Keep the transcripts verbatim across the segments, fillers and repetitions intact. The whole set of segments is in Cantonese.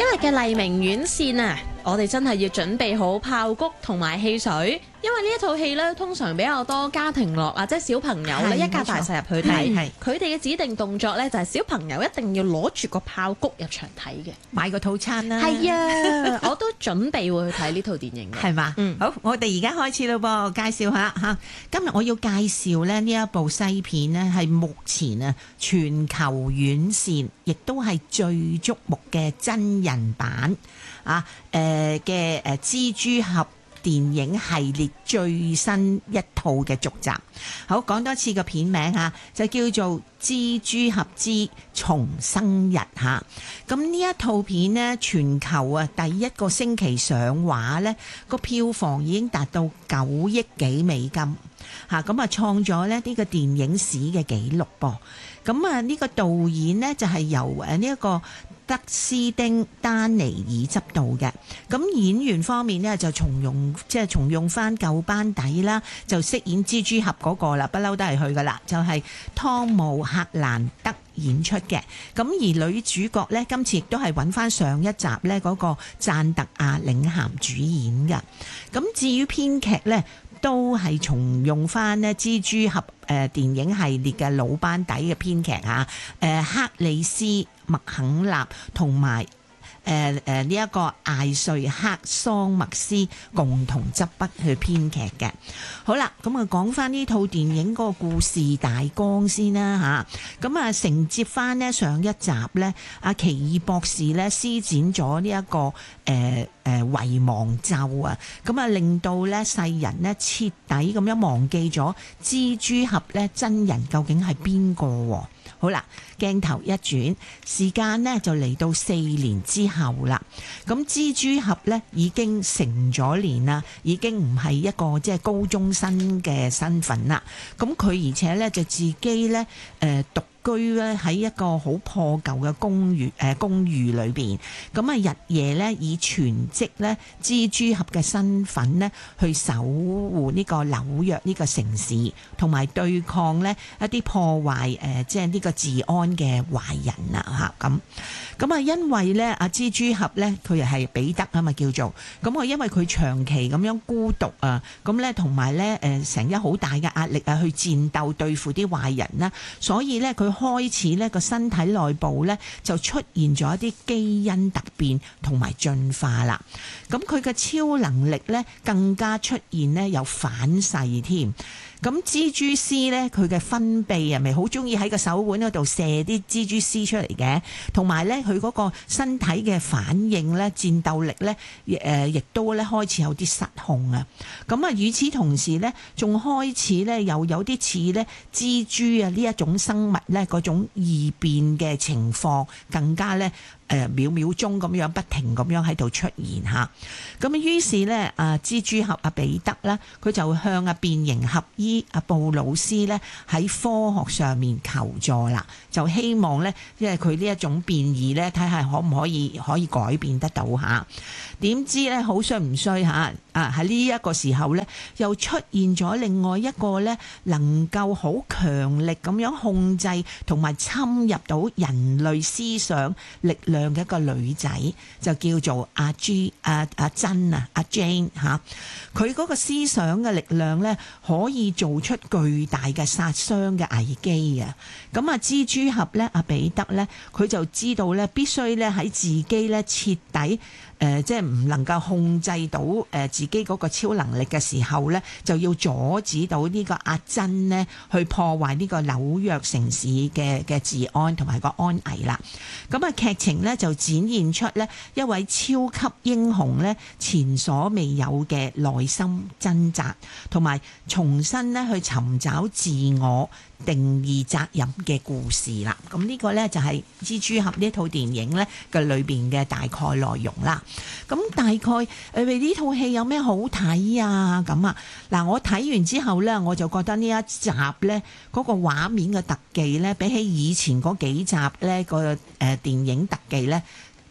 今日嘅黎明院線啊，我哋真係要準備好爆谷同埋汽水，因為呢一套戲呢，通常比較多家庭樂啊，即係小朋友咧一家大細入去睇，佢哋嘅指定動作呢，就係小朋友一定要攞住個爆谷入場睇嘅， 買個套餐啦。 係啊，我都準備會去睇呢套電影嘅， 係嘛？嗯，好，我哋而家開始咯噃，介紹下嚇。今日我要介紹咧呢一部西片呢，係目前啊全球院線，亦都係最矚目嘅真人版啊！誒嘅誒蜘蛛俠電影系列最新一套嘅續集。好，講多次個片名嚇，就叫做《蜘蛛俠之重生日》嚇。咁呢一套片呢，全球啊第一個星期上畫呢，個票房已經達到九億幾美金嚇，咁啊創咗咧呢個電影史嘅紀錄噃。咁啊呢個導演呢，就係由誒呢一個德斯丁丹尼爾執導嘅，咁演員方面呢，就重用即係重用翻舊班底啦，就飾演蜘蛛俠嗰個啦，不嬲都係佢噶啦，就係湯姆克蘭德演出嘅。咁而女主角呢，今次亦都係揾翻上一集呢嗰個贊特亞領銜主演嘅。咁至於編劇呢，都係重用翻呢蜘蛛俠誒電影系列嘅老班底嘅編劇啊，誒克里斯麥肯納同埋誒誒呢一個艾瑞克桑麥斯共同執筆去編劇嘅。好啦，咁啊講翻呢套電影嗰個故事大綱先啦嚇。咁啊承接翻呢上一集呢，阿奇異博士呢施展咗呢一個誒誒、呃、遺忘咒啊，咁啊令到呢世人呢徹底咁樣忘記咗蜘蛛俠呢真人究竟係邊個喎？好啦，鏡頭一轉，時間呢就嚟到四年之後啦。咁蜘蛛俠呢已經成咗年啦，已經唔係一個即係高中生嘅身份啦。咁佢而且呢就自己呢誒獨居咧喺一個好破舊嘅公寓誒、呃、公寓裏邊，咁啊日夜咧以全職咧蜘蛛俠嘅身份咧去守護呢個紐約呢個城市，同埋對抗咧一啲破壞誒、呃、即係呢個治安嘅壞人啊嚇咁。咁啊因為咧阿蜘蛛俠咧佢又係彼得啊嘛叫做，咁我因為佢長期咁樣孤獨啊，咁咧同埋咧誒成日好大嘅壓力啊去戰鬥對付啲壞人啦，所以咧佢開始咧個身體內部咧就出現咗一啲基因突變同埋進化啦。咁佢嘅超能力咧更加出現咧有反噬添。咁蜘蛛絲咧佢嘅分泌啊，咪好中意喺個手腕嗰度射啲蜘蛛絲出嚟嘅，同埋咧佢嗰個身體嘅反應咧戰鬥力咧誒亦都咧開始有啲失控啊。咁啊與此同時咧仲開始咧又有啲似咧蜘蛛啊呢一種生物咧嗰種異變嘅情況，更加咧誒秒秒鐘咁樣不停咁樣喺度出現嚇。咁啊於是咧啊蜘蛛俠阿彼得啦，佢就向阿變形俠醫阿布魯斯咧喺科學上面求助啦，就希望咧因為佢呢一種變異咧睇下可唔可以可以改變得到嚇。點知咧好衰唔衰嚇啊喺呢一個時候咧又出現咗另外一個咧能夠好強力咁樣控制同埋侵入到人類思想力量嘅一個女仔，就叫做阿 G 阿阿珍啊阿 Jane 嚇。佢嗰個思想嘅力量咧可以做出巨大嘅殺傷嘅危機啊！咁啊蜘蛛俠咧阿彼得咧佢就知道咧必須咧喺自己咧徹底誒、呃、即係唔能夠控制到誒、呃、自己嗰個超能力嘅時候咧，就要阻止到呢個阿珍呢去破壞呢個紐約城市嘅嘅治安同埋個安危啦。咁啊劇情咧就展現出咧一位超級英雄咧前所未有嘅內心掙扎，同埋重新咧去尋找自我定義責任嘅故事啦。咁呢個咧就係蜘蛛俠呢套電影咧嘅裏邊嘅大概內容啦。咁大概誒呢套戲有咩好睇啊？咁啊嗱，我睇完之後咧，我就覺得呢一集咧嗰個畫面嘅特技咧，比起以前嗰幾集咧個誒電影特技咧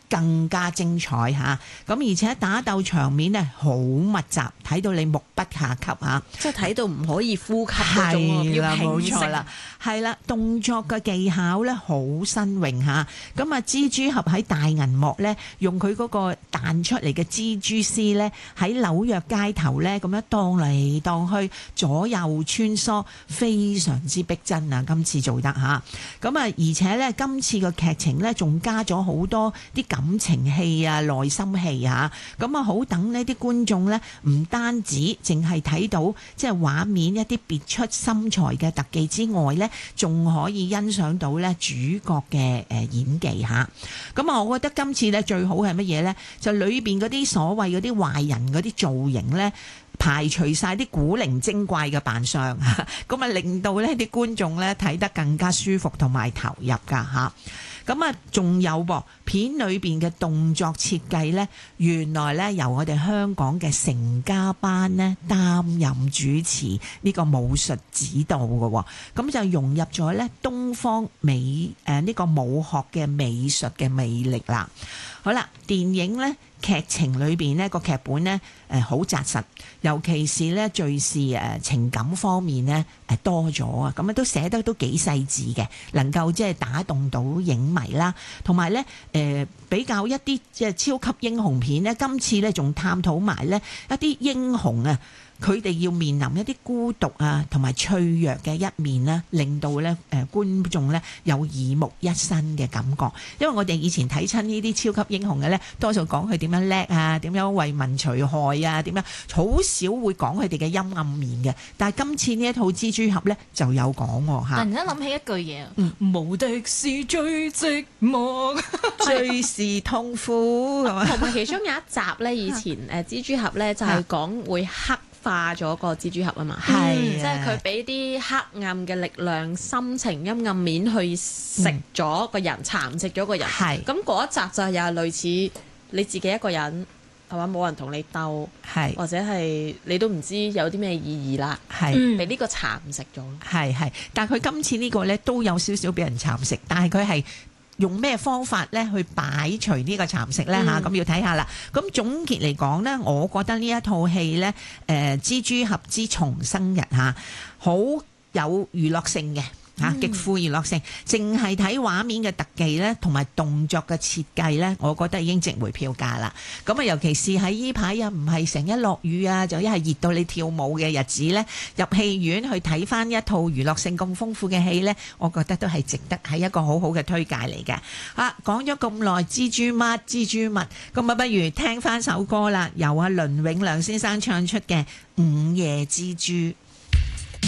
更加精彩嚇。咁而且打鬥場面呢好密集，睇到你目不下級嚇， 即係睇到唔可以呼吸嗰種喎，要冇平息。 錯啦，係啦，動作嘅技巧咧好新穎嚇。咁啊，蜘蛛俠喺大銀幕咧，用佢嗰個彈出嚟嘅蜘蛛絲咧，喺紐約街頭咧咁樣蕩嚟蕩去，左右穿梭，非常之逼真啊！今次做得嚇。咁啊，而且咧，今次嘅劇情咧，仲加咗好多啲感情戲啊、內心戲啊。咁啊，好等呢啲觀眾咧，唔單止淨係睇到即係畫面一啲別出心裁嘅特技之外咧，仲可以欣賞到咧主角嘅誒演技嚇。咁啊，我覺得今次咧最好係乜嘢咧？就裏邊嗰啲所謂嗰啲壞人嗰啲造型咧，排除晒啲古靈精怪嘅扮相，咁啊令到呢啲觀眾咧睇得更加舒服同埋投入噶嚇。咁啊，仲有噃片裏邊嘅動作設計呢，原來呢由我哋香港嘅成家班呢擔任主持呢個武術指導嘅，咁就融入咗呢東方美誒呢、呃呢個武學嘅美術嘅魅力啦。好啦，電影呢劇情裏邊呢個劇本呢誒好紮實，尤其是呢敘事誒情感方面呢誒多咗啊，咁啊都寫得都幾細緻嘅，能夠即係打動到影迷啦，同埋呢誒比較一啲即係超級英雄片呢，今次呢仲探討埋呢一啲英雄啊，佢哋要面臨一啲孤獨啊，同埋脆弱嘅一面啦，令到咧誒觀眾咧有耳目一新嘅感覺。因為我哋以前睇親呢啲超級英雄嘅咧，多數講佢點樣叻啊，點樣為民除害啊，點樣好少會講佢哋嘅陰暗面嘅。但係今次呢一套蜘蛛俠咧就有講喎嚇。 突然間諗起一句嘢， 嗯， 無敵是最寂寞， 最是痛苦係嘛？ 同埋其中有一集咧，以前誒蜘蛛俠咧就係講會黑化咗個蜘蛛俠啊嘛， 係、 嗯、即係佢俾啲黑暗嘅力量、心情陰暗面去食咗個人，蠶食咗個人。係咁嗰一集就係又係類似你自己一個人係嘛，冇人同你鬥，係或者係你都唔知有啲咩意義啦，係俾呢個蠶食咗。 係係，但係佢今次呢個咧都有少少俾人蠶食，但係佢係用咩方法咧去擺除呢個蠶食咧嚇？咁、嗯、要睇下啦。咁總結嚟講咧，我覺得呢一套戲咧，誒、呃《蜘蛛俠之重生日》嚇，好有娛樂性嘅。嚇，極富娛樂性，淨係睇畫面嘅特技咧，同埋動作嘅設計咧，我覺得已經值回票價啦。咁啊，尤其是喺依排又唔係成日落雨啊，就一係熱到你跳舞嘅日子咧，入戲院去睇翻一套娛樂性咁豐富嘅戲咧，我覺得都係值得，係一個好好嘅推介嚟嘅。啊，講咗咁耐蜘蛛乜蜘蛛物，咁啊不如聽翻首歌啦，由阿倫永亮先生唱出嘅《午夜蜘蛛》。